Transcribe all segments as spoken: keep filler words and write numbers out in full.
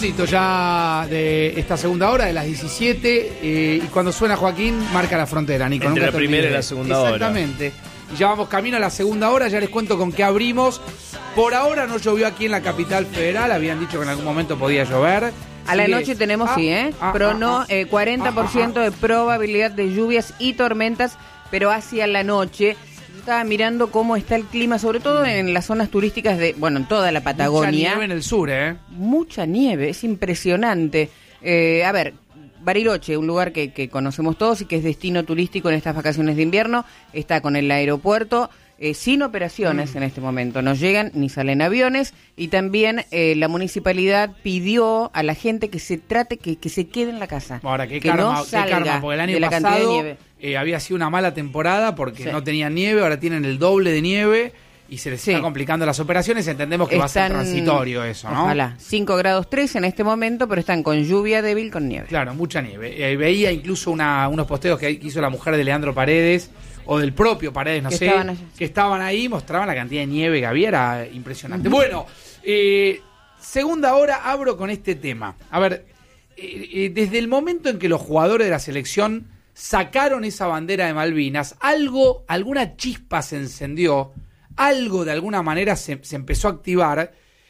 propósito ya de esta segunda hora, de las diecisiete, eh, y cuando suena Joaquín, marca la frontera, Nico. Entre nunca la primera y la segunda hora. Exactamente. Y ya vamos camino a la segunda hora, ya les cuento con qué abrimos. Por ahora no llovió aquí en la capital federal, habían dicho que en algún momento podía llover. A la Sí, noche es. tenemos, Ah, sí, ¿eh? ah, Prono, ah, ah. eh, cuarenta por ciento Ah, ah, de probabilidad de lluvias y tormentas, pero hacia la noche. Yo estaba mirando cómo está el clima, sobre todo en las zonas turísticas de, bueno, en toda la Patagonia. Mucha nieve en el sur, ¿eh? Mucha nieve, es impresionante. Eh, a ver, Bariloche, un lugar que, que conocemos todos y que es destino turístico en estas vacaciones de invierno, está con el aeropuerto eh, sin operaciones mm. en este momento. No llegan ni salen aviones y también eh, la municipalidad pidió a la gente que se trate, que, que se quede en la casa. Ahora, qué que karma, no qué salga karma, porque el año de la cantidad de pasado nieve. eh, había sido una mala temporada porque Sí. no tenían nieve, ahora tienen el doble de nieve y se les Sí. está complicando las operaciones. Entendemos que Están, va a ser transitorio eso, ¿no? Ojalá. cinco grados tres en este momento, pero están con lluvia débil, con nieve. Claro, mucha nieve. Eh, veía incluso una, unos posteos que hizo la mujer de Leandro Paredes, o del propio Paredes, no Que sé, estaban allá. que estaban ahí, mostraban la cantidad de nieve que había, era impresionante. Bueno, eh, segunda hora abro con este tema. A ver, eh, eh, desde el momento en que los jugadores de la selección sacaron esa bandera de Malvinas, algo, alguna chispa se encendió, algo de alguna manera se, se empezó a activar,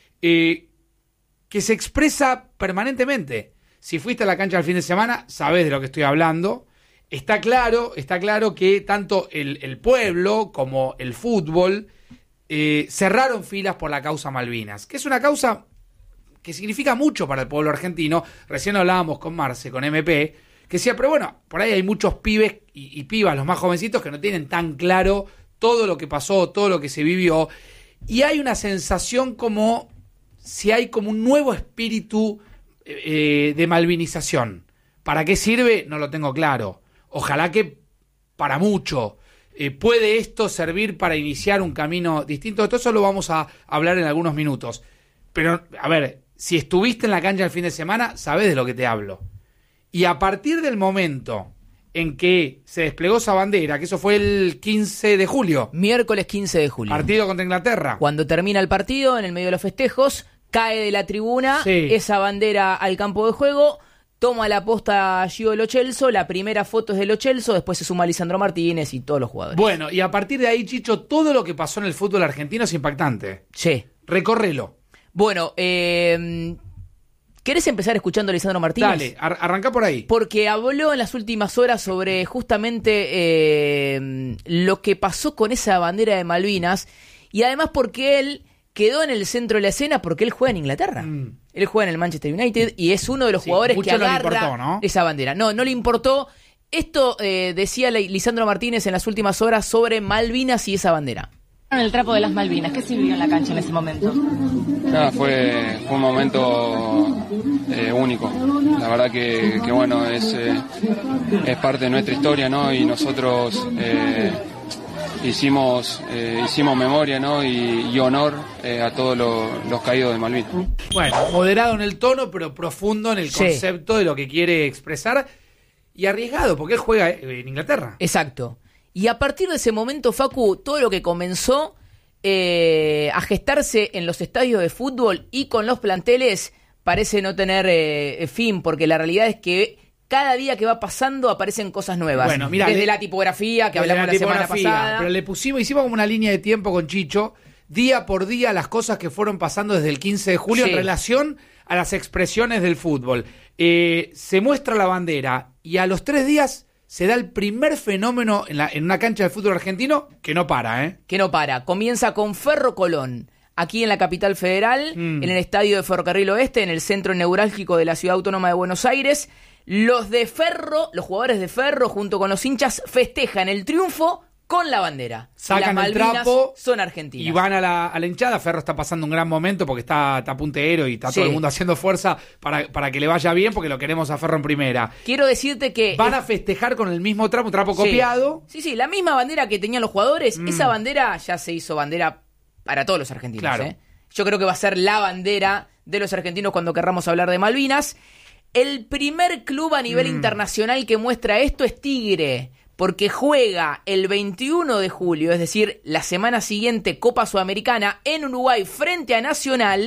eh, que se expresa permanentemente. Si fuiste a la cancha el fin de semana, sabés de lo que estoy hablando. Está claro, está claro que tanto el, el pueblo como el fútbol eh, cerraron filas por la causa Malvinas, que es una causa que significa mucho para el pueblo argentino. Recién hablábamos con Marce, con M P, que decía, pero bueno, por ahí hay muchos pibes y, y pibas, los más jovencitos, que no tienen tan claro todo lo que pasó, todo lo que se vivió, y hay una sensación como si hay como un nuevo espíritu eh, de malvinización. ¿Para qué sirve? No lo tengo claro. Ojalá que para mucho. Eh, ¿Puede esto servir para iniciar un camino distinto? De todo eso lo vamos a hablar en algunos minutos. Pero, a ver, si estuviste en la cancha el fin de semana, sabés de lo que te hablo. Y a partir del momento en que se desplegó esa bandera, que eso fue el quince de julio. Miércoles quince de julio. Partido contra Inglaterra. Cuando termina el partido, en el medio de los festejos, cae de la tribuna Sí. esa bandera al campo de juego. Toma la posta Gio de Lo Celso, la primera foto es de Lo Celso, después se suma Lisandro Martínez y todos los jugadores. Bueno, y a partir de ahí, Chicho, todo lo que pasó en el fútbol argentino es impactante. Sí. Recórrelo. Bueno, eh, ¿querés empezar escuchando a Lisandro Martínez? Dale, ar- arranca por ahí. Porque habló en las últimas horas sobre justamente eh, lo que pasó con esa bandera de Malvinas y además porque él quedó en el centro de la escena porque él juega en Inglaterra. Mm. Él juega en el Manchester United y es uno de los sí, jugadores que agarra no le importó, ¿no? esa bandera. No, no le importó. Esto eh, decía Lisandro Martínez en las últimas horas sobre Malvinas y esa bandera. El trapo de las Malvinas, ¿qué sirvió en la cancha en ese momento? Nada, fue, fue un momento eh, único. La verdad que, que bueno, es, eh, es parte de nuestra historia, ¿no? Y nosotros eh, hicimos eh, hicimos memoria, ¿no? Y, y honor eh, a todos los, los caídos de Malvinas. Bueno, moderado en el tono, pero profundo en el sí. concepto de lo que quiere expresar y arriesgado, porque él juega en Inglaterra. Exacto. Y a partir de ese momento, Facu, todo lo que comenzó eh, a gestarse en los estadios de fútbol y con los planteles parece no tener eh, fin, porque la realidad es que cada día que va pasando aparecen cosas nuevas. Bueno, mirá, desde le, la tipografía que hablamos la, la semana pasada. Pero le pusimos, hicimos como una línea de tiempo con Chicho, día por día las cosas que fueron pasando desde el quince de julio sí. en relación a las expresiones del fútbol. Eh, se muestra la bandera y a los tres días se da el primer fenómeno en, la, en una cancha de fútbol argentino que no para, ¿eh? Que no para. Comienza con Ferro Colón, aquí en la capital federal, mm. en el estadio de Ferrocarril Oeste, en el centro neurálgico de la Ciudad Autónoma de Buenos Aires. Los de Ferro, los jugadores de Ferro, junto con los hinchas, festejan el triunfo con la bandera. Sacan las el trapo son argentinas. Y van a la, a la hinchada. Ferro está pasando un gran momento porque está, está puntero y está sí. todo el mundo haciendo fuerza para, para que le vaya bien, porque lo queremos a Ferro en primera. Quiero decirte que... Van a festejar con el mismo trapo, un trapo sí. copiado. Sí, sí, la misma bandera que tenían los jugadores. Mm. Esa bandera ya se hizo bandera para todos los argentinos. Claro. ¿eh? Yo creo que va a ser la bandera de los argentinos cuando querramos hablar de Malvinas. El primer club a nivel mm. internacional que muestra esto es Tigre, porque juega el veintiuno de julio, es decir, la semana siguiente, Copa Sudamericana, en Uruguay frente a Nacional,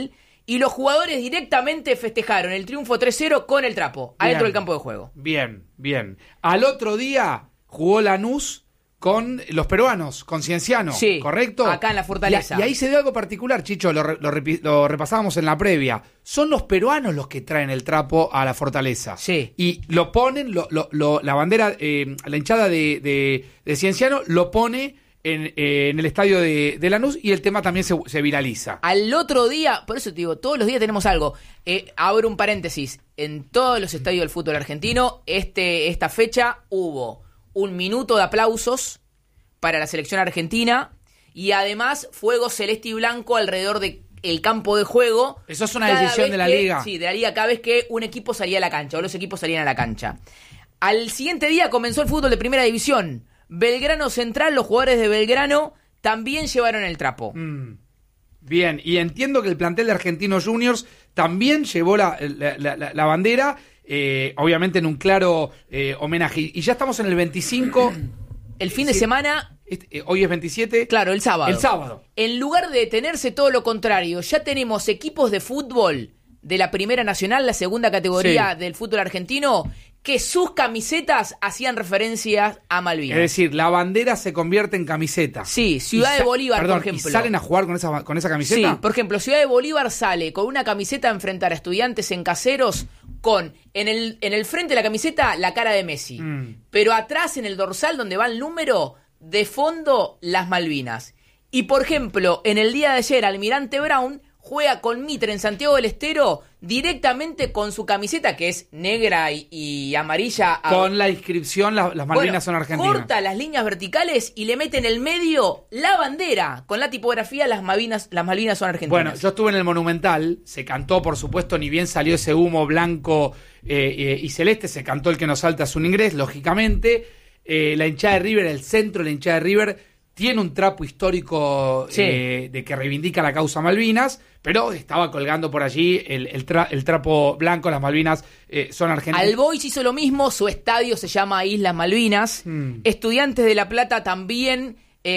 y los jugadores directamente festejaron el triunfo tres cero con el trapo, adentro del campo de juego. Bien, bien. Al otro día jugó Lanús con los peruanos, con Cienciano, sí, ¿correcto? Acá en la Fortaleza. Y, y ahí se dio algo particular, Chicho, lo, lo, lo repasábamos en la previa. Son los peruanos los que traen el trapo a la Fortaleza. Sí. Y lo ponen, lo, lo, lo, la bandera, eh, la hinchada de, de, de Cienciano lo pone en, eh, en el estadio de, de Lanús y el tema también se, se viraliza. Al otro día, por eso te digo, todos los días tenemos algo. Eh, abro un paréntesis. En todos los estadios del fútbol argentino, este, esta fecha hubo un minuto de aplausos para la selección argentina y además fuego celeste y blanco alrededor del campo de juego. Eso es una cada decisión de la que, liga. Sí, de la liga, cada vez que un equipo salía a la cancha o los equipos salían a la cancha. Al siguiente día comenzó el fútbol de primera división. Belgrano Central, los jugadores de Belgrano también llevaron el trapo. Mm. Bien, y entiendo que el plantel de Argentinos Juniors también llevó la, la, la, la bandera, eh, obviamente en un claro eh, homenaje. Y ya estamos en el veinticinco. El fin de sí, semana... Este, eh, hoy es veintisiete. Claro, el sábado. El sábado. En lugar de detenerse todo lo contrario, ya tenemos equipos de fútbol de la Primera Nacional, la segunda categoría sí. del fútbol argentino, que sus camisetas hacían referencias a Malvinas. Es decir, la bandera se convierte en camiseta. Sí, Ciudad de Bolívar, perdón, por ejemplo. ¿y salen a jugar con esa, con esa camiseta? Sí, por ejemplo, Ciudad de Bolívar sale con una camiseta a enfrentar a Estudiantes en Caseros con, en el, en el frente de la camiseta, la cara de Messi. Mm. Pero atrás, en el dorsal, donde va el número, de fondo, las Malvinas. Y, por ejemplo, en el día de ayer, Almirante Brown juega con Mitre en Santiago del Estero directamente con su camiseta, que es negra y, y amarilla. Con la inscripción, la, las Malvinas bueno, son argentinas. Corta las líneas verticales y le mete en el medio la bandera. Con la tipografía, las Malvinas, las Malvinas son argentinas. Bueno, yo estuve en el Monumental, se cantó, por supuesto, ni bien salió ese humo blanco eh, eh, y celeste, se cantó el que nos salta su inglés, lógicamente. Eh, la hinchada de River, el centro de la hinchada de River, tiene un trapo histórico sí. eh, de que reivindica la causa Malvinas, pero estaba colgando por allí el, el, tra, el trapo blanco, las Malvinas eh, son argentinas. Al Boys hizo lo mismo, su estadio se llama Islas Malvinas. Mm. Estudiantes de La Plata también,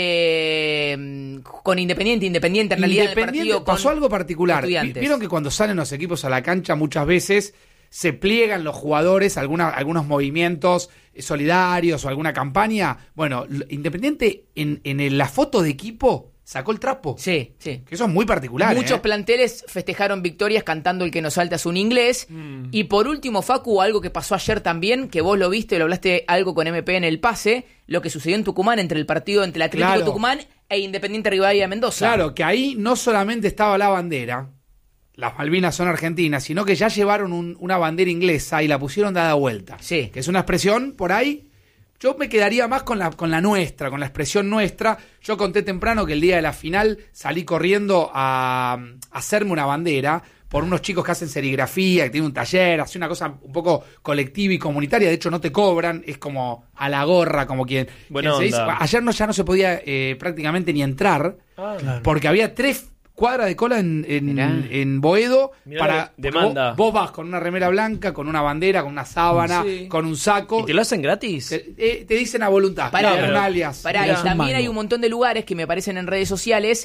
eh, con Independiente, Independiente en realidad Independiente, el partido pasó algo particular. Estudiantes. Vieron que cuando salen los equipos a la cancha muchas veces se pliegan los jugadores, alguna, algunos movimientos solidarios o alguna campaña. Bueno, Independiente en, en la foto de equipo sacó el trapo. Sí, sí. Que eso es muy particular. Muchos ¿eh? planteles festejaron victorias cantando el que nos salta es un inglés. Mm. Y por último, Facu, algo que pasó ayer también, que vos lo viste, lo hablaste algo con M P en el pase, lo que sucedió en Tucumán entre el partido entre el Atlético claro. Tucumán e Independiente Rivadavia Mendoza. Claro, que ahí no solamente estaba la bandera, las Malvinas son argentinas, sino que ya llevaron un, una bandera inglesa y la pusieron dada vuelta. Sí. Que es una expresión por ahí. Yo me quedaría más con la, con la nuestra, con la expresión nuestra. Yo conté temprano que el día de la final salí corriendo a, a hacerme una bandera por unos chicos que hacen serigrafía, que tienen un taller, hace una cosa un poco colectiva y comunitaria. De hecho, no te cobran, es como a la gorra, como quien, bueno, quien se dice. Ayer no, ya no se podía eh, prácticamente ni entrar, ah, claro. porque había tres cuadra de cola en, en, en Boedo. Mirá, para demanda. Vos, vos vas con una remera blanca, con una bandera, con una sábana, sí. con un saco. ¿Y te lo hacen gratis? Te, eh, te dicen a voluntad. Pará, un pero, alias. Pará, y también hay un montón de lugares que me aparecen en redes sociales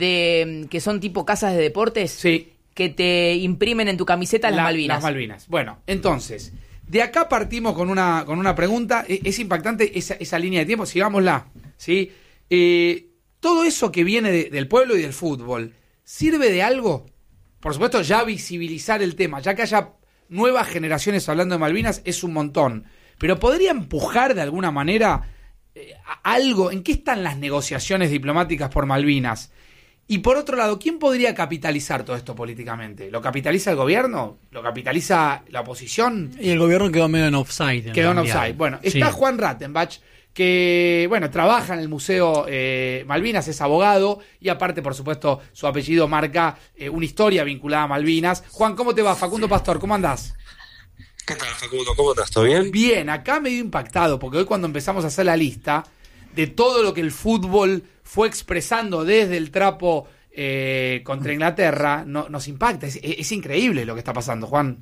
de que son tipo casas de deportes sí. que te imprimen en tu camiseta las La, Malvinas. Las Malvinas. Bueno, entonces, de acá partimos con una, con una pregunta. Es, es impactante esa, esa línea de tiempo. Sigámosla. ¿Sí? Eh, todo eso que viene de, del pueblo y del fútbol, ¿sirve de algo? Por supuesto, ya visibilizar el tema, ya que haya nuevas generaciones hablando de Malvinas, es un montón. Pero ¿podría empujar de alguna manera eh, algo? ¿En qué están las negociaciones diplomáticas por Malvinas? Y por otro lado, ¿quién podría capitalizar todo esto políticamente? ¿Lo capitaliza el gobierno? ¿Lo capitaliza la oposición? Y el gobierno quedó medio en offside. En quedó en realidad. offside. Bueno, está sí. Juan Rattenbach, que, bueno, trabaja en el Museo eh, Malvinas, es abogado, y aparte, por supuesto, su apellido marca eh, una historia vinculada a Malvinas. Juan, ¿cómo te va? Facundo Pastor, ¿cómo andás? ¿Qué tal, Facundo? ¿Cómo estás? ¿Todo bien? Bien, acá medio impactado, porque hoy cuando empezamos a hacer la lista de todo lo que el fútbol fue expresando desde el trapo eh, contra Inglaterra, no, nos impacta. Es, es increíble lo que está pasando, Juan.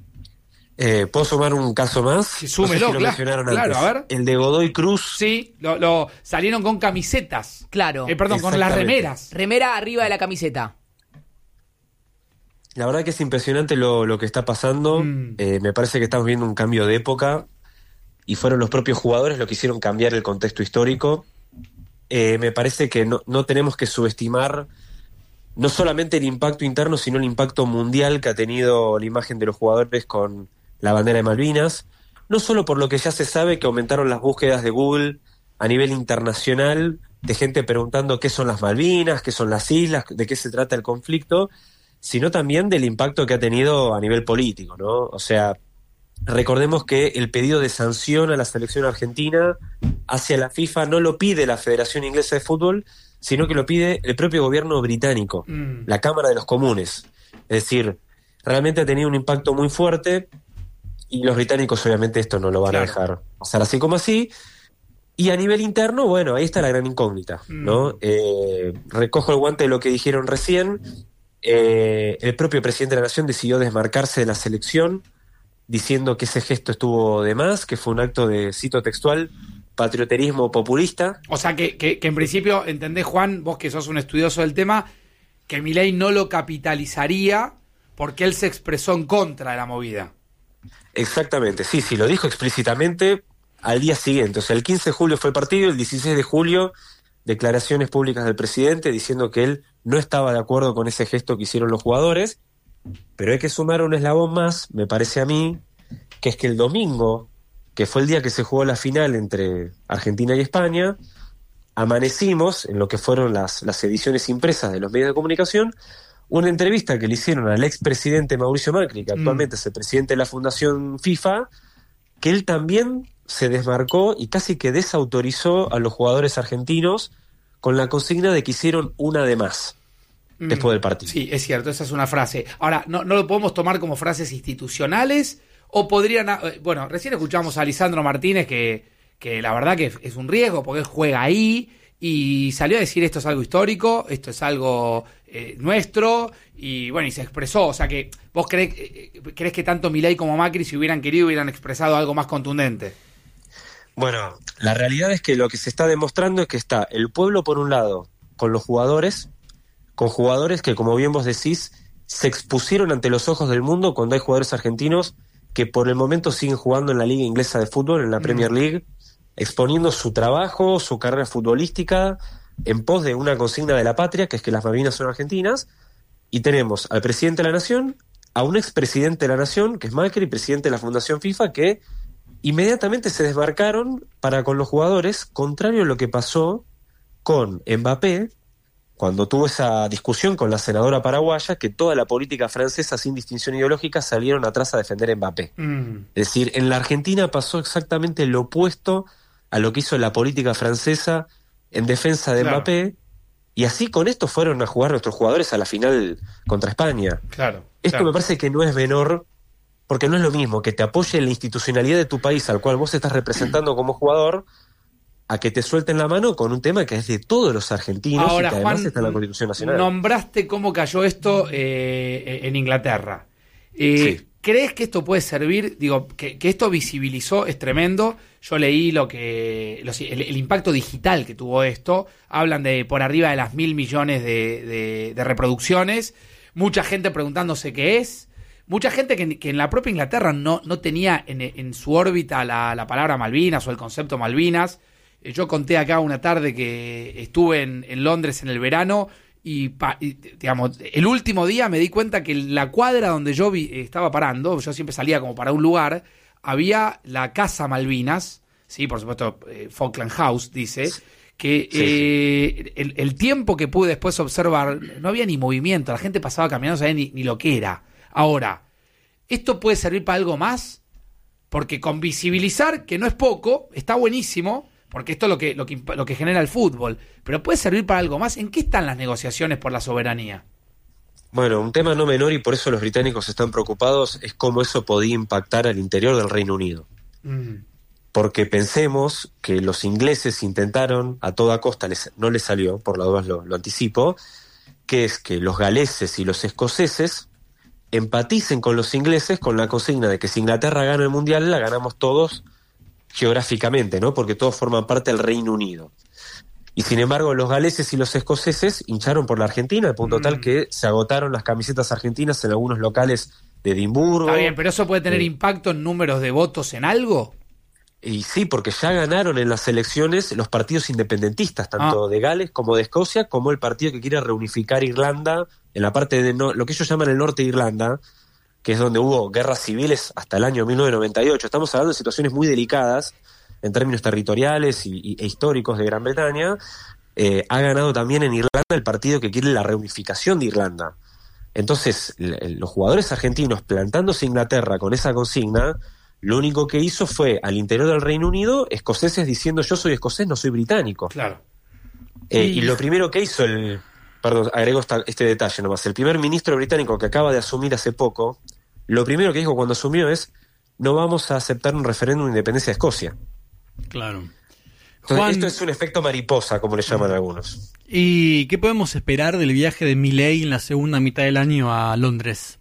Eh, ¿Puedo sumar un caso más? Sí, súmelo, no sé si lo claro, mencionaron claro, antes. a ver. El de Godoy Cruz. Sí, lo, lo salieron con camisetas. Claro. Eh, perdón, con las remeras. Remera arriba de la camiseta. La verdad que es impresionante lo, lo que está pasando. Mm. Eh, me parece que estamos viendo un cambio de época y fueron los propios jugadores los que hicieron cambiar el contexto histórico. Eh, me parece que no, no tenemos que subestimar no solamente el impacto interno, sino el impacto mundial que ha tenido la imagen de los jugadores con la bandera de Malvinas, no solo por lo que ya se sabe que aumentaron las búsquedas de Google a nivel internacional, de gente preguntando qué son las Malvinas, qué son las islas, de qué se trata el conflicto, sino también del impacto que ha tenido a nivel político, ¿no? O sea, recordemos que el pedido de sanción a la selección argentina hacia la FIFA no lo pide la Federación Inglesa de Fútbol, sino que lo pide el propio gobierno británico, mm. la Cámara de los Comunes. Es decir, realmente ha tenido un impacto muy fuerte y los británicos obviamente esto no lo van claro. a dejar pasar así como así. Y a nivel interno, bueno, ahí está la gran incógnita, ¿no? Mm. Eh, recojo el guante de lo que dijeron recién. Eh, el propio presidente de la Nación decidió desmarcarse de la selección, diciendo que ese gesto estuvo de más, que fue un acto de, cito textual, patrioterismo populista. O sea, que, que, que en principio, entendés, Juan, vos que sos un estudioso del tema, que Milei no lo capitalizaría porque él se expresó en contra de la movida. Exactamente, sí, sí, lo dijo explícitamente al día siguiente. O sea, el quince de julio fue el partido, el dieciséis de julio, declaraciones públicas del presidente diciendo que él no estaba de acuerdo con ese gesto que hicieron los jugadores, pero hay que sumar un eslabón más, me parece a mí, que es que el domingo, que fue el día que se jugó la final entre Argentina y España, amanecimos en lo que fueron las, las ediciones impresas de los medios de comunicación, una entrevista que le hicieron al expresidente Mauricio Macri, que actualmente mm. es el presidente de la Fundación FIFA, que él también se desmarcó y casi que desautorizó a los jugadores argentinos con la consigna de que hicieron una de más mm. después del partido. Sí, es cierto, esa es una frase. Ahora, no, no lo podemos tomar como frases institucionales o podrían... Bueno, recién escuchamos a Lisandro Martínez que, que la verdad que es un riesgo porque él juega ahí y salió a decir esto es algo histórico, esto es algo eh, nuestro y bueno, y se expresó. O sea que vos crees, eh, crees que tanto Milei como Macri, si hubieran querido, hubieran expresado algo más contundente. Bueno, la realidad es que lo que se está demostrando es que está el pueblo por un lado con los jugadores, con jugadores que, como bien vos decís, se expusieron ante los ojos del mundo cuando hay jugadores argentinos que por el momento siguen jugando en la Liga Inglesa de Fútbol, en la mm. Premier League, exponiendo su trabajo, su carrera futbolística en pos de una consigna de la patria, que es que las Malvinas son argentinas, y tenemos al presidente de la Nación, a un expresidente de la Nación, que es Macri, presidente de la Fundación FIFA, que inmediatamente se desmarcaron para con los jugadores, contrario a lo que pasó con Mbappé, cuando tuvo esa discusión con la senadora paraguaya, que toda la política francesa, sin distinción ideológica, salieron atrás a defender a Mbappé. Mm. Es decir, en la Argentina pasó exactamente lo opuesto a lo que hizo la política francesa en defensa de claro. Mbappé, y así con esto fueron a jugar nuestros jugadores a la final contra España. Claro, esto claro. me parece que no es menor, porque no es lo mismo que te apoye la institucionalidad de tu país al cual vos estás representando como jugador, a que te suelten la mano con un tema que es de todos los argentinos. Ahora, y que además Juan, está en la Constitución Nacional. Nombraste cómo cayó esto eh, en Inglaterra. Eh, sí. ¿Crees que esto puede servir? Digo, que, que esto visibilizó, es tremendo. Yo leí lo que los, el, el impacto digital que tuvo esto. Hablan de por arriba de las mil millones de, de, de reproducciones. Mucha gente preguntándose qué es. Mucha gente que, que en la propia Inglaterra no, no tenía en, en su órbita la, la palabra Malvinas o el concepto Malvinas. Yo conté acá una tarde que estuve en, en Londres en el verano y, pa, y, digamos, el último día me di cuenta que la cuadra donde yo vi, estaba parando, yo siempre salía como para un lugar, había la Casa Malvinas, sí, por supuesto, eh, Falkland House, dice, que sí, eh, sí. El, el tiempo que pude después observar, no había ni movimiento, la gente pasaba caminando, no sabía ni, ni lo que era. Ahora, ¿esto puede servir para algo más? Porque con visibilizar, que no es poco, está buenísimo, porque esto es lo que, lo que, lo que genera el fútbol, pero puede servir para algo más. ¿En qué están las negociaciones por la soberanía? Bueno, un tema no menor, y por eso los británicos están preocupados, es cómo eso podía impactar al interior del Reino Unido. Mm. Porque pensemos que los ingleses intentaron, a toda costa, les, no les salió, por la duda lo, lo anticipo, que es que los galeses y los escoceses empaticen con los ingleses con la consigna de que si Inglaterra gana el Mundial, la ganamos todos geográficamente, ¿no? Porque todos forman parte del Reino Unido. Y sin embargo, los galeses y los escoceses hincharon por la Argentina, de punto mm. tal que se agotaron las camisetas argentinas en algunos locales de Edimburgo. Está bien, pero ¿eso puede tener eh, impacto en números de votos en algo? Y sí, porque ya ganaron en las elecciones los partidos independentistas, tanto ah. de Gales como de Escocia, como el partido que quiere reunificar Irlanda en la parte de no, lo que ellos llaman el norte de Irlanda, que es donde hubo guerras civiles hasta el año mil novecientos noventa y ocho. Estamos hablando de situaciones muy delicadas en términos territoriales y, y, e históricos de Gran Bretaña. Eh, ha ganado también en Irlanda el partido que quiere la reunificación de Irlanda. Entonces, los jugadores argentinos plantándose Inglaterra con esa consigna, lo único que hizo fue, al interior del Reino Unido, escoceses diciendo yo soy escocés, no soy británico. Claro. Eh, y... y lo primero que hizo el... Perdón, agrego esta, este detalle nomás. El primer ministro británico que acaba de asumir hace poco, lo primero que dijo cuando asumió es no vamos a aceptar un referéndum de independencia de Escocia. Claro. Entonces, Juan... esto es un efecto mariposa, como le llaman algunos. ¿Y qué podemos esperar del viaje de Milei en la segunda mitad del año a Londres?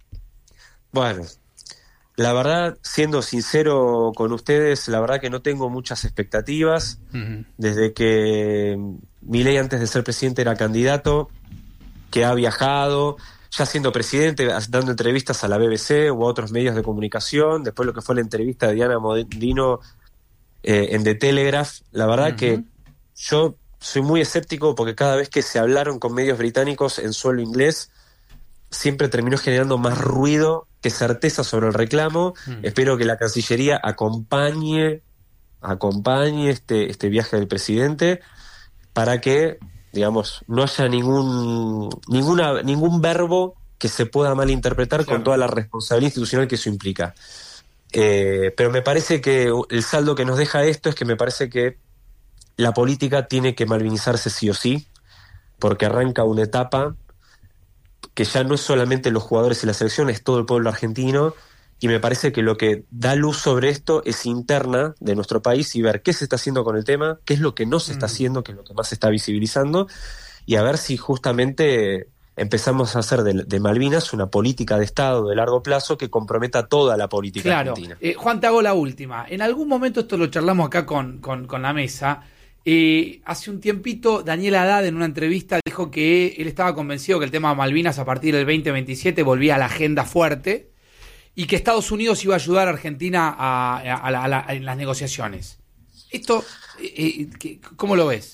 Bueno, la verdad, siendo sincero con ustedes, la verdad que no tengo muchas expectativas. Uh-huh. Desde que Milei, antes de ser presidente, era candidato, que ha viajado, ya siendo presidente, dando entrevistas a la B B C o a otros medios de comunicación, después lo que fue la entrevista de Diana Modino eh, en The Telegraph. La verdad uh-huh. que yo soy muy escéptico porque cada vez que se hablaron con medios británicos en suelo inglés, siempre terminó generando más ruido que certeza sobre el reclamo. Mm. Espero que la Cancillería acompañe acompañe este, este viaje del presidente para que, digamos, no haya ningún ninguna ningún verbo que se pueda malinterpretar, claro, con toda la responsabilidad institucional que eso implica. Eh, pero me parece que el saldo que nos deja esto es que me parece que la política tiene que malvinizarse sí o sí, porque arranca una etapa que ya no es solamente los jugadores y la selección, es todo el pueblo argentino, y me parece que lo que da luz sobre esto es interna de nuestro país y ver qué se está haciendo con el tema, qué es lo que no se está mm. haciendo, qué es lo que más se está visibilizando, y a ver si justamente empezamos a hacer de, de Malvinas una política de Estado de largo plazo que comprometa toda la política claro. argentina. Eh, Juan, te hago la última. En algún momento esto lo charlamos acá con, con, con la mesa. Eh, hace un tiempito Daniel Haddad en una entrevista dijo que él estaba convencido que el tema de Malvinas a partir del veinte veintisiete volvía a la agenda fuerte y que Estados Unidos iba a ayudar a Argentina a, a, a la, a la, en las negociaciones. Esto, eh, eh, ¿cómo lo ves?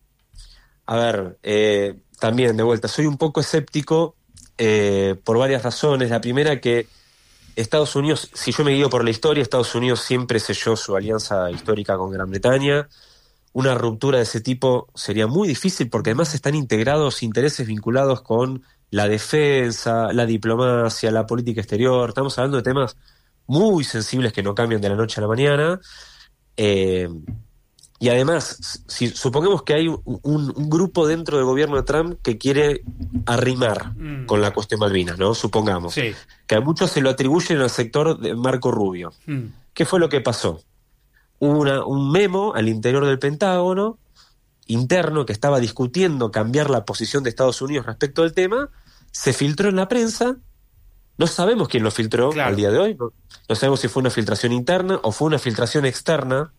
A ver, eh, también de vuelta, soy un poco escéptico eh, por varias razones. La primera, que Estados Unidos, si yo me guío por la historia, Estados Unidos siempre selló su alianza histórica con Gran Bretaña. Una ruptura de ese tipo sería muy difícil porque además están integrados intereses vinculados con la defensa, la diplomacia, la política exterior. Estamos hablando de temas muy sensibles que no cambian de la noche a la mañana. Eh, y además, si supongamos que hay un, un, un grupo dentro del gobierno de Trump que quiere arrimar mm. con la cuestión Malvinas, ¿no? Supongamos. Sí. Que a muchos se lo atribuyen al sector de Marco Rubio. Mm. ¿Qué fue lo que pasó? Una, un memo al interior del Pentágono interno que estaba discutiendo cambiar la posición de Estados Unidos respecto al tema, se filtró en la prensa. No sabemos quién lo filtró, claro, al día de hoy. No, no sabemos si fue una filtración interna o fue una filtración externa.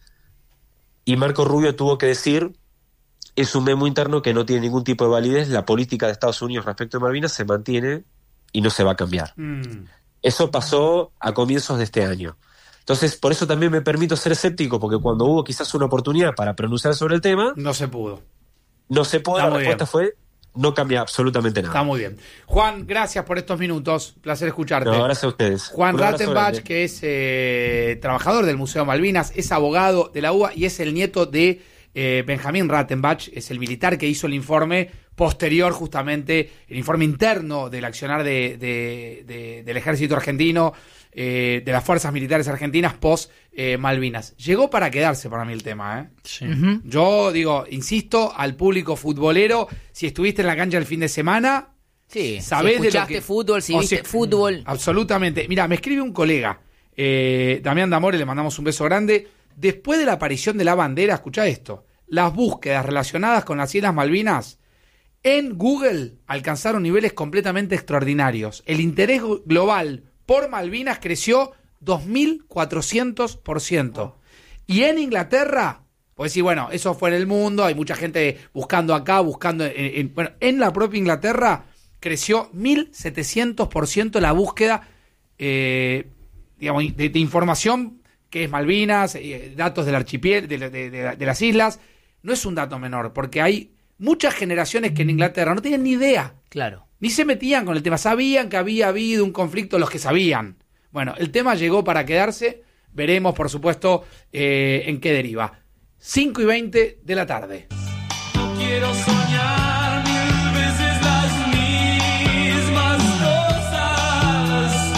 Y Marco Rubio tuvo que decir, es un memo interno que no tiene ningún tipo de validez, la política de Estados Unidos respecto a Malvinas se mantiene y no se va a cambiar. Mm. Eso pasó a comienzos de este año. Entonces, por eso también me permito ser escéptico, porque cuando hubo quizás una oportunidad para pronunciar sobre el tema... No se pudo. No se pudo, la respuesta bien. fue, no cambia absolutamente nada. Está muy bien. Juan, gracias por estos minutos. Placer escucharte. No, gracias a ustedes. Juan Rattenbach, que es eh, trabajador del Museo Malvinas, es abogado de la U B A y es el nieto de eh, Benjamín Rattenbach, es el militar que hizo el informe posterior, justamente, el informe interno del accionar de, de, de, del ejército argentino, Eh, de las fuerzas militares argentinas post eh, Malvinas. Llegó para quedarse para mí el tema, ¿eh? Sí. Uh-huh. Yo digo, insisto, al público futbolero, si estuviste en la cancha el fin de semana, sí, sabés si escuchaste de lo que, fútbol, si viste si, fútbol. Absolutamente. Mira, me escribe un colega, eh, Damián Damore, le mandamos un beso grande. Después de la aparición de la bandera, escuchá esto, las búsquedas relacionadas con las Islas Malvinas en Google alcanzaron niveles completamente extraordinarios. El interés global por Malvinas creció dos mil cuatrocientos por ciento. Y en Inglaterra Pues sí, bueno, eso fue en el mundo, hay mucha gente buscando acá, buscando... En, en, bueno, en la propia Inglaterra creció mil setecientos por ciento la búsqueda eh, digamos, de, de información que es Malvinas, eh, datos del archipiélago, de, de, de, de las islas. No es un dato menor, porque hay muchas generaciones que en Inglaterra no tenían ni idea. Claro. Ni se metían con el tema. Sabían que había habido un conflicto, los que sabían. Bueno, el tema llegó para quedarse. Veremos, por supuesto, eh, en qué deriva. cinco y veinte de la tarde. Quiero soñar mil veces las mismas cosas.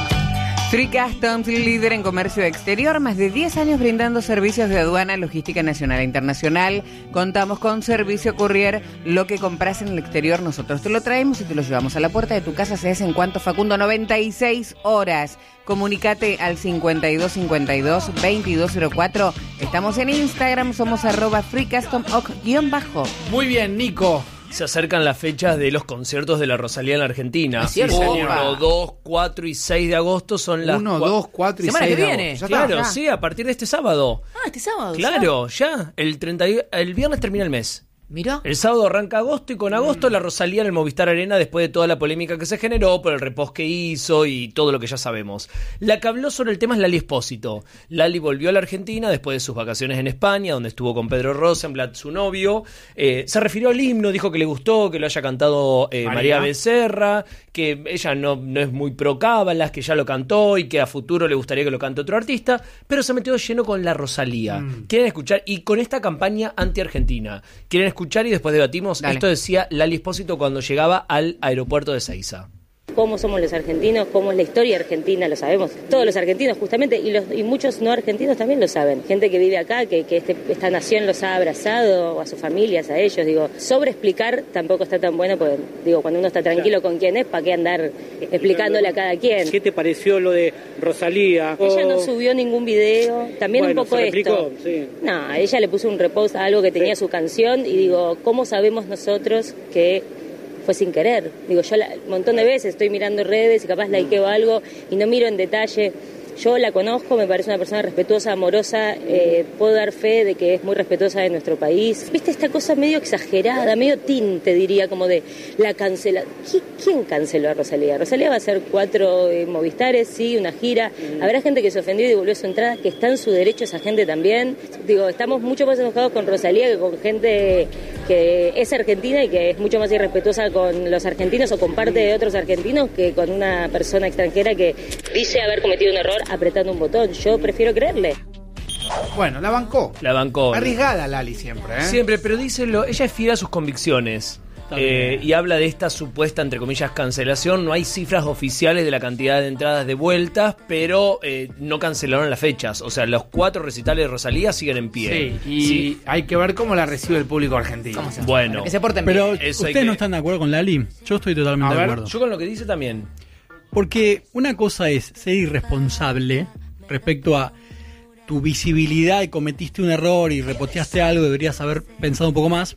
Free Customs, líder en comercio exterior, más de diez años brindando servicios de aduana, logística nacional e internacional. Contamos con servicio courier. Lo que compras en el exterior nosotros te lo traemos y te lo llevamos a la puerta de tu casa. Se hace en cuanto, Facundo, noventa y seis horas. Comunicate al cincuenta y dos cincuenta y dos veintidós cero cuatro. Estamos en Instagram, somos arroba Free Custom oc guión bajo. Muy bien, Nico. Se acercan las fechas de los conciertos de la Rosalía en la Argentina. Sí, uno, dos, cuatro y seis de agosto son las... uno, dos, cuatro y Semana seis que de viene. agosto. Ya Claro, está. sí, a partir de este sábado. Ah, este sábado. Claro, ya. El treinta y- el viernes termina el mes. Mirá. El sábado arranca agosto y con agosto Mm. la Rosalía en el Movistar Arena después de toda la polémica que se generó por el repost que hizo y todo lo que ya sabemos. La que habló sobre el tema es Lali Espósito. Lali volvió a la Argentina después de sus vacaciones en España, donde estuvo con Pedro Rosenblatt, su novio. Eh, se refirió al himno, dijo que le gustó, que lo haya cantado eh, María. María Becerra, que ella no, no es muy pro cábalas, que ya lo cantó y que a futuro le gustaría que lo cante otro artista, pero se metió lleno con la Rosalía. Mm. Quieren escuchar, y con esta campaña anti-argentina, quieren escuchar y después debatimos. Dale. Esto decía Lali Espósito cuando llegaba al aeropuerto de Ezeiza. Cómo somos los argentinos, cómo es la historia argentina, lo sabemos. Todos los argentinos justamente, y, los, y muchos no argentinos también lo saben. Gente que vive acá, que, que este, esta nación los ha abrazado, o a sus familias, a ellos. Digo, sobre explicar tampoco está tan bueno, porque digo, cuando uno está tranquilo con quién es, ¿para qué andar explicándole a cada quien? ¿Qué te pareció lo de Rosalía? Ella no subió ningún video, también Bueno, un poco se replicó, esto. sí. No, a ella le puso un repost a algo que tenía su canción y digo, ¿cómo sabemos nosotros que fue sin querer? Digo, yo la, un montón de veces estoy mirando redes y capaz likeo algo y no miro en detalle. Yo la conozco, me parece una persona respetuosa, amorosa, eh, puedo dar fe de que es muy respetuosa de nuestro país. ¿Viste esta cosa medio exagerada, medio tinte, diría, como de la cancela? ¿Quién canceló a Rosalía? Rosalía va a hacer cuatro eh, Movistares, sí, una gira. Mm. Habrá gente que se ofendió y devolvió su entrada, que está en su derecho esa gente también. Digo, estamos mucho más enojados con Rosalía que con gente que es argentina y que es mucho más irrespetuosa con los argentinos o con parte de otros argentinos que con una persona extranjera que dice haber cometido un error apretando un botón. Yo prefiero creerle. Bueno, la bancó. La bancó. Arriesgada Lali siempre, ¿eh? Siempre, pero dice lo, ella es fiel a sus convicciones. Eh, y habla de esta supuesta, entre comillas, cancelación. No hay cifras oficiales de la cantidad de entradas devueltas, pero eh, no cancelaron las fechas. O sea, los cuatro recitales de Rosalía siguen en pie. Sí, y Sí. hay que ver cómo la recibe el público argentino. ¿Cómo se Bueno, Que se porten Pero bien. Eso hay ustedes que- no están de acuerdo con Lali. Yo estoy totalmente A de ver, acuerdo. yo con lo que dice también. Porque una cosa es ser irresponsable respecto a tu visibilidad y cometiste un error y reposteaste algo, deberías haber pensado un poco más,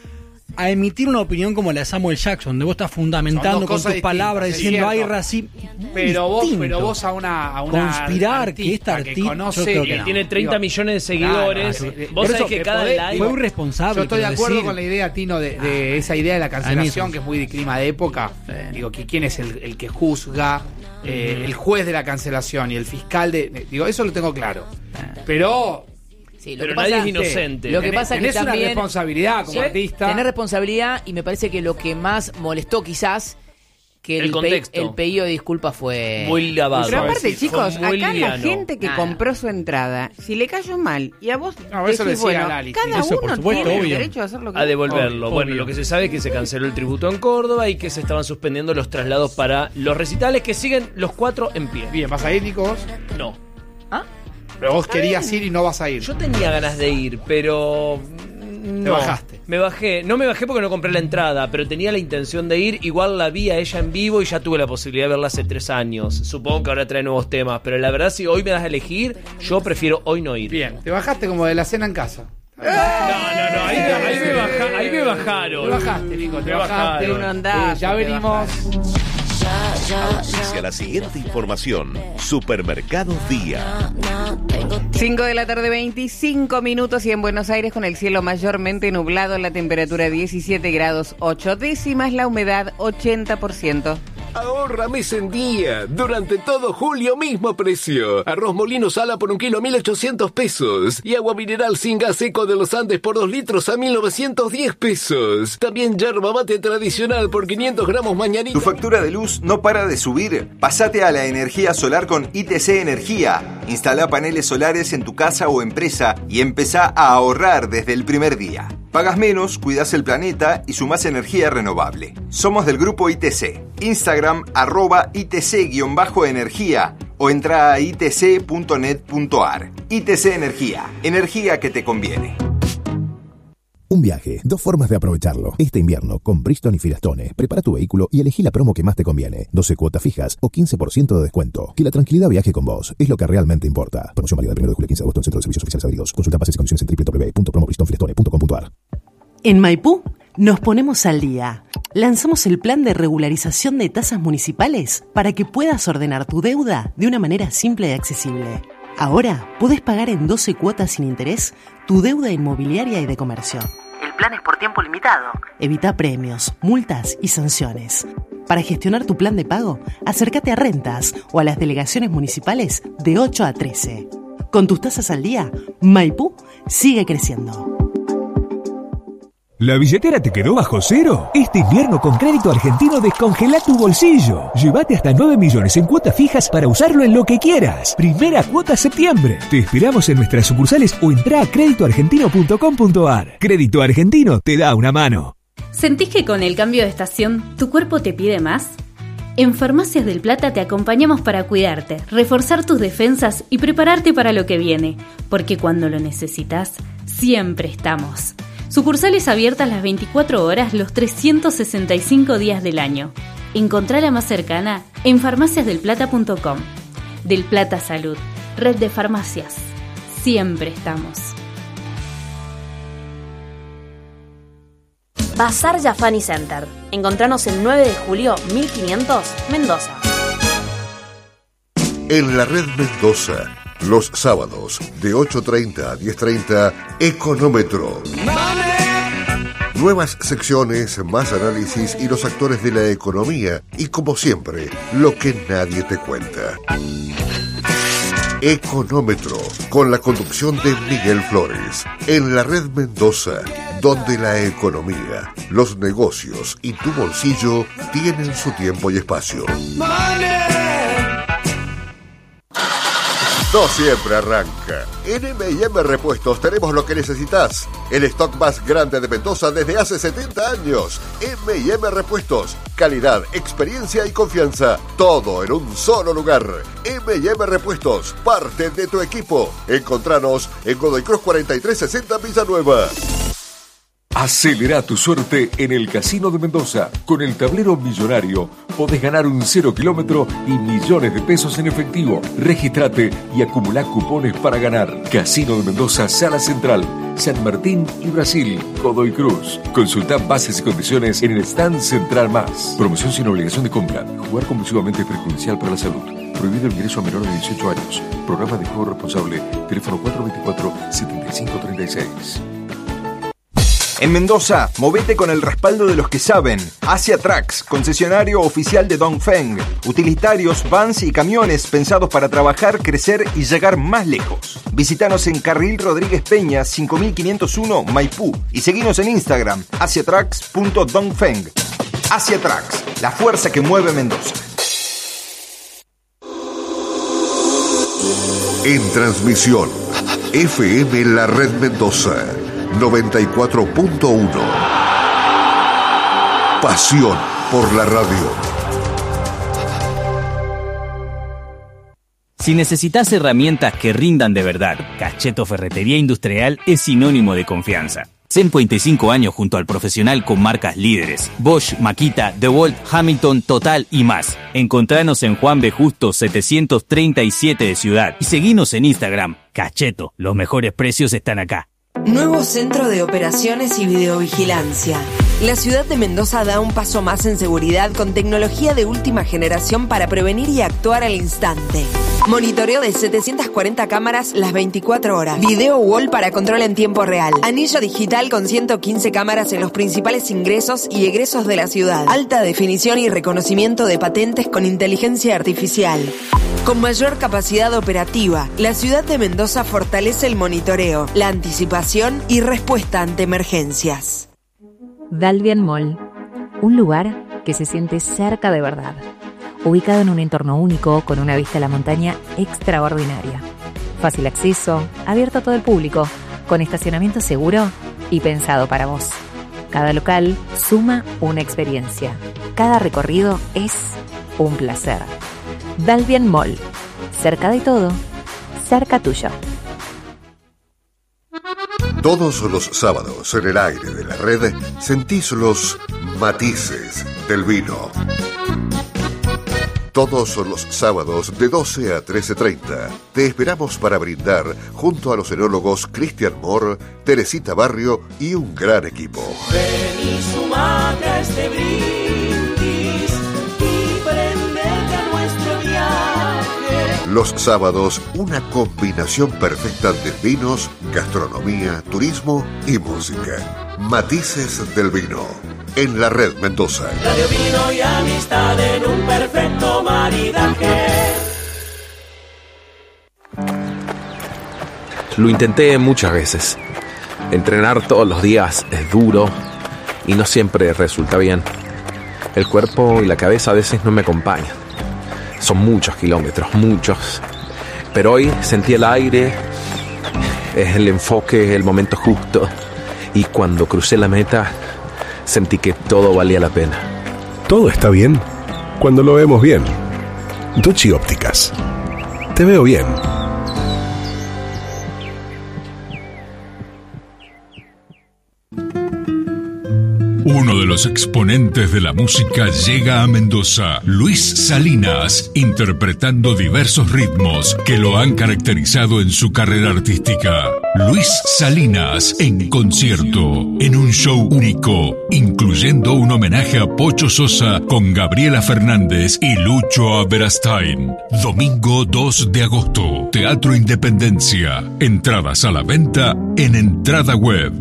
a emitir una opinión como la de Samuel Jackson, de vos estás Son fundamentando dos con cosas tus palabras, distintas, es diciendo hay cierto. racismo. Pero vos, Distinto. pero vos a una, a una Conspirar que esta artista artista- conoce, yo creo y que no. Tiene treinta digo, millones de seguidores. claro, claro. Vos Por sabés eso que que cada podés- live... Fue irresponsable. Yo estoy de pero acuerdo decir- con la idea, Tino, de, de esa idea de la A cancelación, mí- que es muy de clima de época. Sí. Digo, que quién es el, el que juzga, eh, el juez de la cancelación y el fiscal de... de- Digo, eso lo tengo claro. Pero... Sí, lo Pero que nadie pasa- es inocente. Lo que tenés- pasa es que tenés una también responsabilidad como Sí, artista. Tenés responsabilidad y me parece que lo que más molestó quizás que el, El pe- contexto. el pedido de disculpas fue Muy lavado. Pero aparte, Fue chicos, muy acá la liviano. gente que Nada. compró su entrada, si le cayó mal y a vos No, eso decís, decía bueno, Lali, cada sí. Eso, por uno supuesto, tiene el obvio. derecho a hacer lo que A devolverlo. Obvio, Bueno, obvio. lo que se sabe es que se canceló el tributo en Córdoba y que se estaban suspendiendo los traslados para los recitales que siguen los cuatro en pie. Bien, ¿vas a ir, Nico, vos? No. ¿Ah? Pero vos querías ir y no vas a ir. Yo tenía ganas de ir, pero... No. bajaste. Me bajé. No me bajé porque no compré la entrada, pero tenía la intención de ir. Igual la vi a ella en vivo y ya tuve la posibilidad de verla hace tres años. Supongo que ahora trae nuevos temas, pero la verdad, si hoy me das a elegir, yo prefiero hoy no ir. Bien, te bajaste como de la cena en casa. No, no, no. Ahí, ahí me, baja- ahí me bajaron. Te bajaste, Nico, te Me bajaste. bajaron. Uno andá, Eh, ya te venimos. Ya Auspicia la siguiente información. Supermercados Día. cinco de la tarde, veinticinco minutos, y en Buenos Aires con el cielo mayormente nublado, la temperatura diecisiete grados ocho décimas, la humedad ochenta por ciento. Ahorra mes en día. Durante todo julio, mismo precio. Arroz molino sala por un kilo a mil ochocientos pesos. Y agua mineral sin gas seco de los Andes por dos litros a mil novecientos diez pesos. También yerba mate tradicional por quinientos gramos mañanita. ¿Tu factura de luz no para de subir? Pásate a la energía solar con I T C Energía. Instala paneles solares en tu casa o empresa y empezá a ahorrar desde el primer día. Pagas menos, cuidas el planeta y sumás energía renovable. Somos del grupo I T C. Instagram, arroba I T C-energía o entra a i t c punto net punto a r. I T C Energía. Energía que te conviene. Un viaje, dos formas de aprovecharlo. Este invierno, con Bridgestone y Firestone, prepara tu vehículo y elegí la promo que más te conviene. doce cuotas fijas o quince por ciento de descuento. Que la tranquilidad viaje con vos es lo que realmente importa. Promoción válida del primero de julio al quince de agosto en Centro de Servicios Oficiales Adheridos. Consulta bases y condiciones en doble u doble u doble u punto promo bridgestone firestone punto com punto a r. En Maipú nos ponemos al día. Lanzamos el plan de regularización de tasas municipales para que puedas ordenar tu deuda de una manera simple y accesible. Ahora podés pagar en doce cuotas sin interés tu deuda inmobiliaria y de comercio. El plan es por tiempo limitado. Evita premios, multas y sanciones. Para gestionar tu plan de pago, acércate a Rentas o a las delegaciones municipales de ocho a trece. Con tus tasas al día, Maipú sigue creciendo. ¿La billetera te quedó bajo cero? Este invierno con Crédito Argentino descongela tu bolsillo. Llévate hasta nueve millones en cuotas fijas para usarlo en lo que quieras. Primera cuota septiembre. Te esperamos en nuestras sucursales o entra a crédito argentino punto com punto a r. Crédito Argentino te da una mano. ¿Sentís que con el cambio de estación tu cuerpo te pide más? En Farmacias del Plata te acompañamos para cuidarte, reforzar tus defensas y prepararte para lo que viene. Porque cuando lo necesitas, siempre estamos. Sucursales abiertas las veinticuatro horas, los trescientos sesenta y cinco días del año. Encontrá la más cercana en farmacias del plata punto com. Del Plata Salud, red de farmacias. Siempre estamos. Bazar Jafani Center. Encontranos el nueve de julio, mil quinientos, Mendoza. En la red Mendoza, los sábados de ocho treinta a diez treinta, Económetro. Nuevas secciones, más análisis y los actores de la economía. Y como siempre, lo que nadie te cuenta. Económetro, con la conducción de Miguel Flores. En la red Mendoza, donde la economía, los negocios y tu bolsillo tienen su tiempo y espacio. No siempre arranca. En M y M Repuestos tenemos lo que necesitas. El stock más grande de Mendoza desde hace setenta años. M y M Repuestos. Calidad, experiencia y confianza. Todo en un solo lugar. M y M Repuestos. Parte de tu equipo. Encontranos en Godoy Cruz cuarenta y tres sesenta Villanueva. Acelera tu suerte en el Casino de Mendoza. Con el tablero millonario podés ganar un cero kilómetro y millones de pesos en efectivo. Regístrate y acumulá cupones para ganar. Casino de Mendoza, Sala Central, San Martín y Brasil, Godoy Cruz. Consulta bases y condiciones en el stand central más. Promoción sin obligación de compra. Jugar compulsivamente es perjudicial para la salud. Prohibido el ingreso a menores de dieciocho años. Programa de juego responsable. Teléfono cuatro dos cuatro, siete cinco tres seis. En Mendoza, movete con el respaldo de los que saben. Asia Trucks, concesionario oficial de Dongfeng. Utilitarios, vans y camiones pensados para trabajar, crecer y llegar más lejos. Visítanos en Carril Rodríguez Peña, cinco mil quinientos uno, Maipú. Y seguinos en Instagram, asia trucks punto dongfeng. Asia Trucks, la fuerza que mueve Mendoza. En transmisión, F M La Red Mendoza. noventa y cuatro punto uno. Pasión por la radio. Si necesitas herramientas que rindan de verdad, Cacheto Ferretería Industrial es sinónimo de confianza. ciento cinco años junto al profesional con marcas líderes. Bosch, Makita, DeWalt, Hamilton, Total y más. Encontranos en Juan B. Justo setecientos treinta y siete de Ciudad. Y seguinos en Instagram. Cacheto, los mejores precios están acá. Nuevo Centro de Operaciones y Videovigilancia. La ciudad de Mendoza da un paso más en seguridad con tecnología de última generación para prevenir y actuar al instante. Monitoreo de setecientas cuarenta cámaras las veinticuatro horas. Video wall para control en tiempo real. Anillo digital con ciento quince cámaras en los principales ingresos y egresos de la ciudad. Alta definición y reconocimiento de patentes con inteligencia artificial. Con mayor capacidad operativa, la ciudad de Mendoza fortalece el monitoreo, la anticipación y respuesta ante emergencias. Dalvian Mall, un lugar que se siente cerca de verdad, ubicado en un entorno único con una vista a la montaña extraordinaria. Fácil acceso, abierto a todo el público, con estacionamiento seguro y pensado para vos. Cada local suma una experiencia. Cada recorrido es un placer. Dalvian Mall, cerca de todo, cerca tuyo. Todos los sábados en el aire de la red sentís los matices del vino. Todos los sábados de doce a trece treinta te esperamos para brindar junto a los enólogos Cristian Moore, Teresita Barrio y un gran equipo. Ven y sumate a este brindis y prendete a nuestro viaje. Los sábados, una combinación perfecta de vinos, gastronomía, turismo y música. Matices del vino. En la red Mendoza. Radio, vino y amistad en un perfecto maridaje. Lo intenté muchas veces. Entrenar todos los días es duro y no siempre resulta bien. El cuerpo y la cabeza a veces no me acompañan. Son muchos kilómetros, muchos. Pero hoy sentí el aire, es el enfoque, el momento justo. Y cuando crucé la meta, sentí que todo valía la pena. Todo está bien cuando lo vemos bien. Ducci Ópticas. Te veo bien. Uno de los exponentes de la música llega a Mendoza, Luis Salinas, interpretando diversos ritmos que lo han caracterizado en su carrera artística. Luis Salinas en concierto, en un show único, incluyendo un homenaje a Pocho Sosa con Gabriela Fernández y Lucho Aberastain. Domingo dos de agosto, Teatro Independencia. Entradas a la venta en Entrada Web.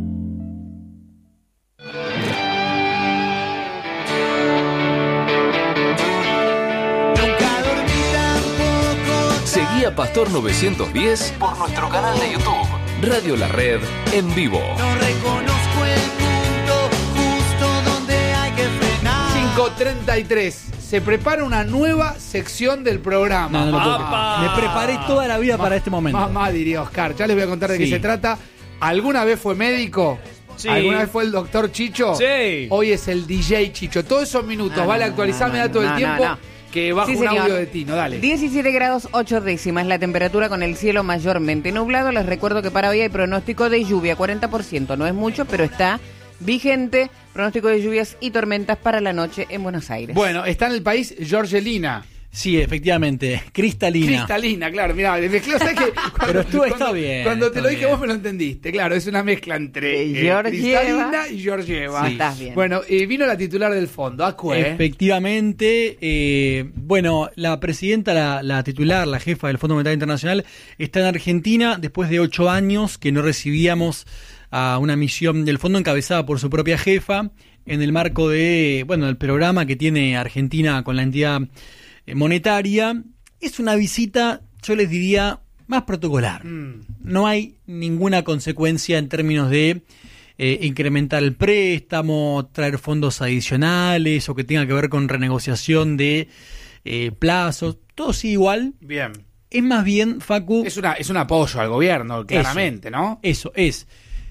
Seguí a Pastor novecientos diez por nuestro canal de YouTube, Radio La Red en vivo. No reconozco el punto justo donde hay que frenar. cinco treinta y tres. Se prepara una nueva sección del programa. No, no lo puedo creer. Me preparé toda la vida Ma- para este momento. Mamá, diría Oscar. Ya les voy a contar de Sí. qué se trata. ¿Alguna vez fue médico? Sí. ¿Alguna vez fue el doctor Chicho? Sí. Hoy es el D J Chicho. Todos esos minutos, No, vale no, actualizarme no, da todo no, el no, tiempo. no. Que bajo Sí, un señor. audio de Tino, dale. diecisiete grados ocho décimas la temperatura con el cielo mayormente nublado. Les recuerdo que para hoy hay pronóstico de lluvia, cuarenta por ciento. No es mucho, pero está vigente. Pronóstico de lluvias y tormentas para la noche en Buenos Aires. Bueno, está en el país Georgelina. Sí, efectivamente, cristalina. Cristalina, claro, mirá, me mezcló, ¿sabes qué? Cuando- Pero estuvo, está cuando- bien. Cuando te está lo dije bien. vos me lo entendiste, claro, es una mezcla entre eh, Georgieva. Cristalina y Georgieva. Sí. Estás bien. Bueno, eh, vino la titular del fondo, Acue. Efectivamente, eh, bueno, la presidenta, la, la titular, la jefa del Fondo Monetario Internacional, está en Argentina después de ocho años que no recibíamos a una misión del fondo encabezada por su propia jefa en el marco de, bueno, el programa que tiene Argentina con la entidad eh, monetaria. Es una visita, yo les diría, más protocolar. Mm. No hay ninguna consecuencia en términos de eh, incrementar el préstamo, traer fondos adicionales o que tenga que ver con renegociación de eh, plazos. Todo sigue igual. Bien. Es más bien, Facu... Es, una, es un apoyo al gobierno, claramente, eso, ¿no? Eso es.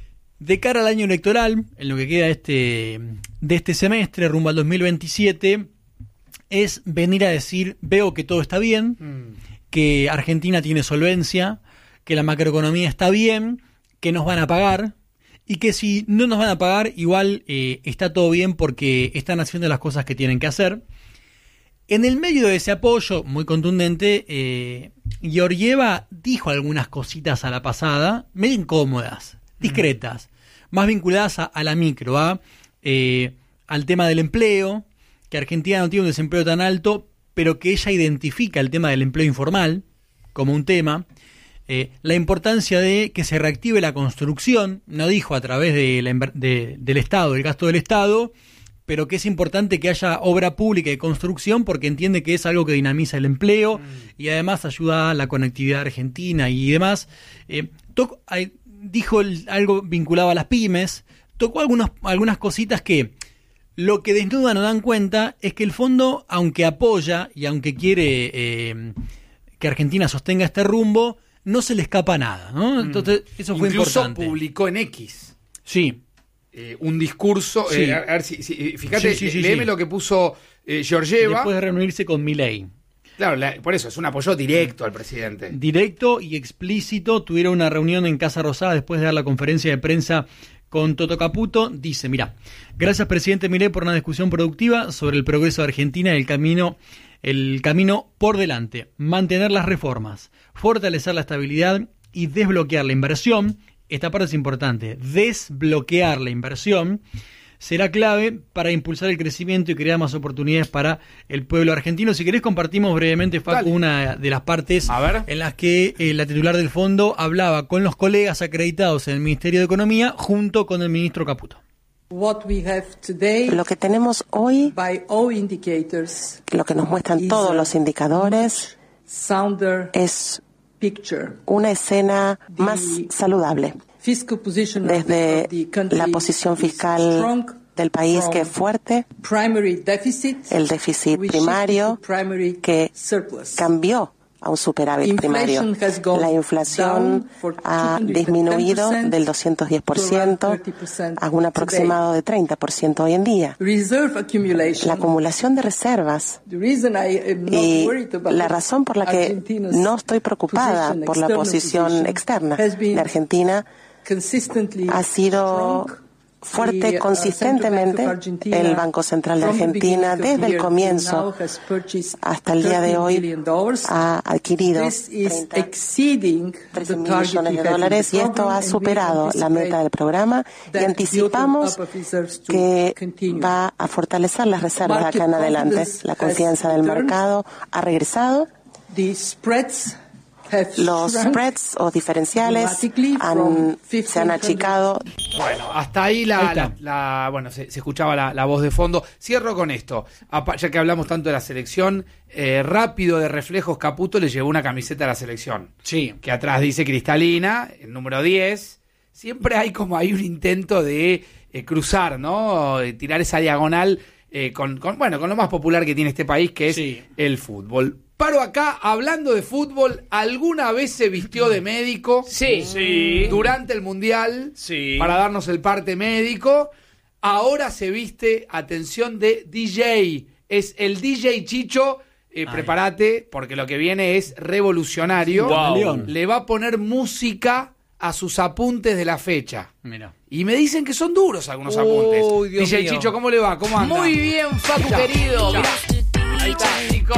De cara al año electoral, en lo que queda este, de este semestre, rumbo al dos mil veintisiete, es venir a decir, veo que todo está bien, Mm. que Argentina tiene solvencia, que la macroeconomía está bien, que nos van a pagar, y que si no nos van a pagar, igual eh, está todo bien porque están haciendo las cosas que tienen que hacer. En el medio de ese apoyo muy contundente, eh, Georgieva dijo algunas cositas a la pasada, medio incómodas, discretas, más vinculadas a, a la micro, a eh, al tema del empleo, que Argentina no tiene un desempleo tan alto, pero que ella identifica el tema del empleo informal como un tema. Eh, la importancia de que se reactive la construcción, no dijo a través de la, de, del Estado, del gasto del Estado, pero que es importante que haya obra pública y construcción porque entiende que es algo que dinamiza el empleo mm. y además ayuda a la conectividad argentina y demás. Eh, toco, eh, dijo el, algo vinculado a las pymes, tocó algunos, algunas cositas que lo que desnudan no dan cuenta es que el fondo, aunque apoya y aunque quiere eh, que Argentina sostenga este rumbo, no se le escapa nada, ¿no? Entonces, eso fue Incluso importante. Incluso publicó en X. Sí. Eh, un discurso. Sí. Eh, a ver si, si fíjate, sí, sí, sí, léeme sí. lo que puso eh, Georgieva. Después de reunirse con Milei. Claro, la, por eso es un apoyo directo al presidente. Directo y explícito. Tuvieron una reunión en Casa Rosada después de dar la conferencia de prensa con Toto Caputo. Dice, mira, gracias presidente Milei por una discusión productiva sobre el progreso de Argentina y el camino, el camino por delante. Mantener las reformas, fortalecer la estabilidad y desbloquear la inversión. Esta parte es importante. Desbloquear la inversión será clave para impulsar el crecimiento y crear más oportunidades para el pueblo argentino. Si querés compartimos brevemente, Facu, Dale. una de las partes en las que eh, la titular del fondo hablaba con los colegas acreditados en el Ministerio de Economía junto con el ministro Caputo. Lo que tenemos hoy, lo que nos muestran todos los indicadores, es una escena más saludable. Desde la posición fiscal del país, que es fuerte, el déficit primario que cambió a un superávit primario. La inflación ha disminuido del doscientos diez por ciento a un aproximado de treinta por ciento hoy en día. La acumulación de reservas y la razón por la que no estoy preocupada por la posición externa de Argentina ha sido fuerte consistentemente. El Banco Central de Argentina, desde el comienzo hasta el día de hoy, ha adquirido trece mil millones de dólares y esto ha superado la meta del programa y anticipamos que va a fortalecer las reservas de acá en adelante. La confianza del mercado ha regresado. Los spreads o diferenciales han, se han achicado. Bueno, hasta ahí la, la, la bueno, se, se escuchaba la, la voz de fondo. Cierro con esto, ya que hablamos tanto de la selección, eh, rápido de reflejos, Caputo le llevó una camiseta a la selección. Sí. Que atrás dice Cristalina, el número diez. Siempre hay como hay un intento de eh, cruzar, ¿no? De tirar esa diagonal eh, con, con, bueno, con lo más popular que tiene este país, que es sí. el fútbol. Paro acá, hablando de fútbol, ¿alguna vez se vistió de médico? Sí. sí. Durante el Mundial, sí. para darnos el parte médico. Ahora se viste, atención, de D J. Es el D J Chicho. Eh, prepárate, porque lo que viene es revolucionario. Wow. Le va a poner música a sus apuntes de la fecha. Mira. Y me dicen que son duros algunos apuntes. Uy, Dios D J mío. Chicho, ¿cómo le va? ¿Cómo anda? Muy bien, Facu querido. Mirá. Ahí está, Chico.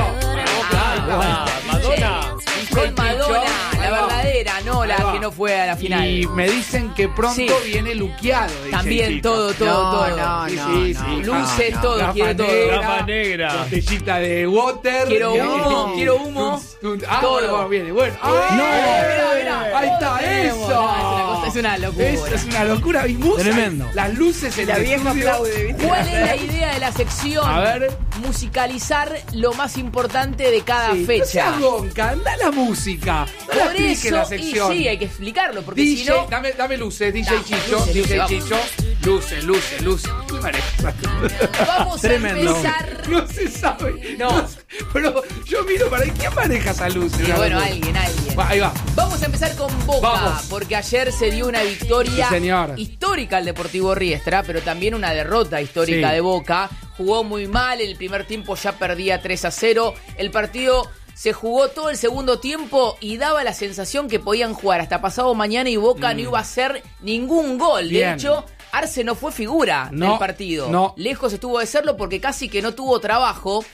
Ah, Madonna. Con Madonna, la verdadera, no la que no fue a la final. Y me dicen que pronto Sí. viene luqueado. D J También Chicho. todo, todo, No, todo. no, Sí, no, sí, no, sí. no, Luces, no. todo, Gafa quiero todo. negra, Gafa negra. Botellita de water. Quiero No. humo, quiero humo. Tun, tun, ah, Todo. bueno, viene, bueno. ¡Ah! Mirá, mirá. Ahí está, Tenemos, eso. no, es una cosa- es una locura. Es, es una locura. Y música, Tremendo. Las luces en La el vieja estudio. aplaude, ¿viste? ¿Cuál es la idea de la sección? A ver. Musicalizar lo más importante de cada Sí, fecha. no seas gonca, anda la música. No la Por explique eso, la y sección. sí, hay que explicarlo, porque D J, si no... dame, dame luces, D J Ah, Chicho, luces, D J luces, Chicho, luces, luces, luces. ¿Qué maneja? Vamos Tremendo. a empezar... No se sabe. No. sé, pero yo miro para ahí, ¿quién maneja esa luz? Y bueno, alguien, alguien. Va, ahí va. Vamos a empezar con Boca, Vamos. porque ayer se dio una victoria Sí, señor. histórica al Deportivo Riestra, pero también una derrota histórica Sí. de Boca. Jugó muy mal, en el primer tiempo ya perdía tres a cero. El partido se jugó todo el segundo tiempo y daba la sensación que podían jugar hasta pasado mañana y Boca Mm. no iba a hacer ningún gol. Bien. De hecho, Arce no fue figura No, del partido. no. Lejos estuvo de serlo porque casi que no tuvo trabajo.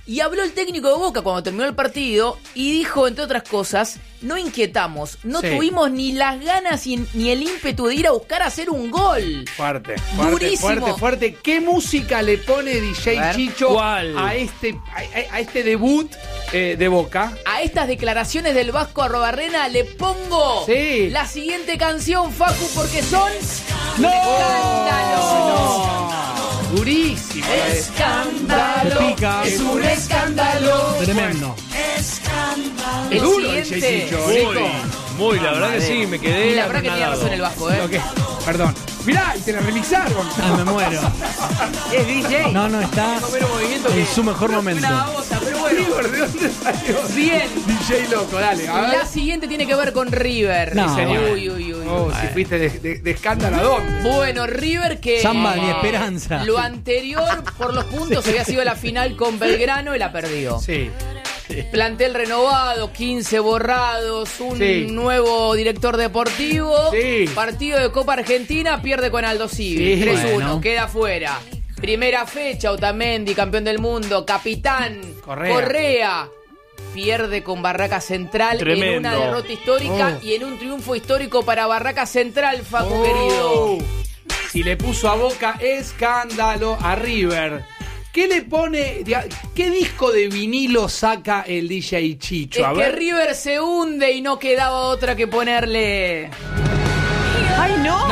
Y habló el técnico de Boca cuando terminó el partido y dijo, entre otras cosas, no inquietamos, no Sí. tuvimos ni las ganas y- ni el ímpetu de ir a buscar hacer un gol. Fuerte, fuerte, Durísimo. fuerte, fuerte. ¿Qué música le pone D J A ver. Chicho ¿Cuál? a este, a, a este debut eh, de Boca? A estas declaraciones del Vasco Arrobarrena le pongo Sí. la siguiente canción, Facu, porque son ¡No! escándalos. Durísimo. Escándalo. Se pica. Es un escándalo. Tremendo. El Duro el siguiente. Chicho, Muy, Nico. muy, la verdad que sí, me quedé. Y la verdad que tenía anonadado. razón el Vasco, ¿eh? Lo que- Perdón. Mirá, y te la remixaron. Ah, me muero. Es D J. No, no, está Primero movimiento en que- su mejor momento. Una babosa, pero bueno. River, ¿de dónde salió? Bien. D J loco, dale. A ver. La siguiente tiene que ver con River. No, señor. Uy, uy, uy. Oh, si fuiste de, de- de escándalo, ¿a dónde? Bueno, River que... Samba, mi esperanza. Lo anterior, por los puntos, había sido la final con Belgrano y la perdió. Sí. Plantel renovado, quince borrados, un Sí. nuevo director deportivo. Sí. Partido de Copa Argentina, pierde con Aldo Civi. Sí, tres uno, bueno. queda fuera. Primera fecha, Otamendi, campeón del mundo, capitán Correa. Correa. Pierde con Barraca Central en Tremendo. una derrota histórica Oh. y en un triunfo histórico para Barraca Central, Facu Oh. querido. Si le puso a Boca escándalo a River. ¿Qué le pone? diga- ¿Qué disco de vinilo saca el D J Chicho? Es A que ver. River se hunde y no quedaba otra que ponerle. ¡Ay, no!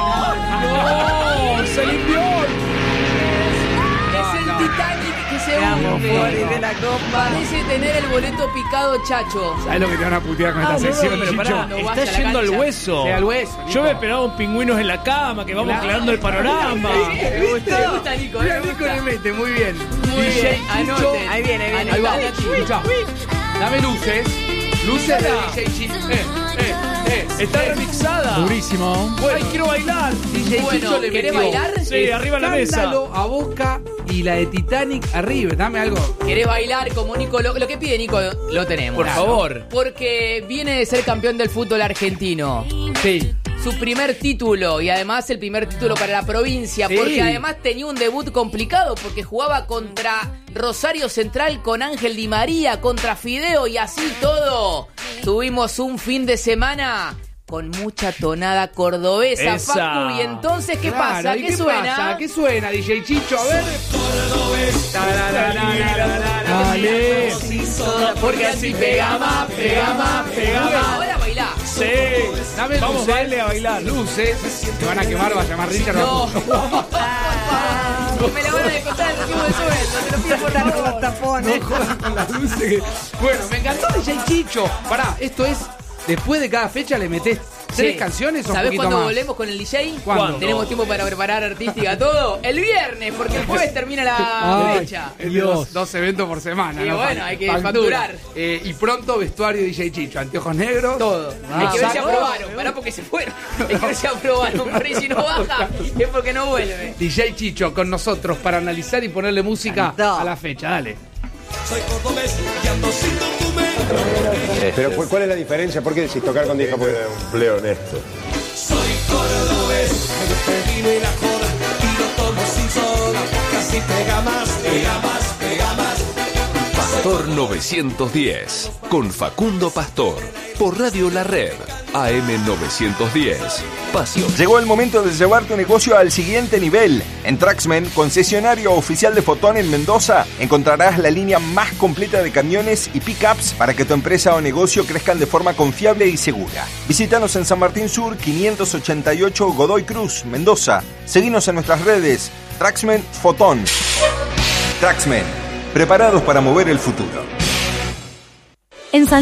¡No! ¡Se limpió! Es el no. Titanic que se Te amo, hunde. Flori de la Copa. Parece tener el boleto picado, Chacho. ¿Sabes lo que te van a putear con Ah, esta no, sección, pero Chicho? pará, No está vaya a la yendo al cancha. hueso. Sí, al hueso, Nico. Yo me esperaba un pingüinos en la cama, que vamos Claro. creando el panorama. Me gusta, me gusta, Nico. Mira, me Nico gusta. le mete, muy bien. Muy D J bien, Chicho. anoten. Ahí viene, ahí viene. Ahí va, Anoten. escuchá. Dame luces. Luces de D J Chicho. Eh, eh, eh. Está remixada. Durísimo. Ay, quiero bailar. D J Bueno, Chicho le ¿querés metió bailar? Sí, arriba la mesa. escándalo a Boca y la de Titanic a River. Dame algo. ¿Querés bailar como Nico? Lo, lo que pide Nico lo tenemos. Por Claro. favor. Porque viene de ser campeón del fútbol argentino. Sí. Su primer título y además el primer título para la provincia, Sí. porque además tenía un debut complicado porque jugaba contra Rosario Central con Ángel Di María, contra Fideo y así todo. Tuvimos un fin de semana con mucha tonada cordobesa, Esa. Facu. Y entonces, ¿qué Claro, pasa? ¿y ¿Qué, suena? pasa? ¿Qué suena, D J Chicho? A ver. Dale. Porque así pega más, pega más, pega más. Ahora bailá. Sí. Dame Vamos, luces. baile a bailar. Luces. Te van a quemar, va a llamar Richard. No. Me la van a descontar el recibo de sueldo, te lo pido por favor. Tapones. No jodan con las luces. que- Bueno, me encantó D J Chicho. Pará, esto es. Después de cada fecha le metés tres Sí. canciones o un ¿Sabés poquito cuándo más. volvemos con el D J? ¿Cuándo? Tenemos tiempo para preparar artística todo. El viernes, porque el jueves termina la Ay, fecha. es de dos, dos eventos por semana. Y ¿no? bueno, hay que Factura. facturar. Eh, y pronto vestuario D J Chicho, anteojos negros. Todo. Ah, Hay que ver si saco. aprobaron. Pará porque se fueron. Hay que ver si aprobaron. Por ahí si no baja es porque no vuelve. D J Chicho con nosotros para analizar y ponerle música Cantó. a la fecha. Dale. Pero ¿cu- ¿cuál es la diferencia? ¿Por qué decís tocar con disco? Porque un empleo honesto. Pastor novecientos diez, con Facundo Pastor, por Radio La Red, A M novecientos diez, Pasión. Llegó el momento de llevar tu negocio al siguiente nivel. En Traxmen, concesionario oficial de Fotón en Mendoza, encontrarás la línea más completa de camiones y pickups para que tu empresa o negocio crezcan de forma confiable y segura. Visítanos en San Martín Sur, quinientos ochenta y ocho Godoy Cruz, Mendoza. Seguinos en nuestras redes, Traxmen Fotón. Traxmen, preparados para mover el futuro. En San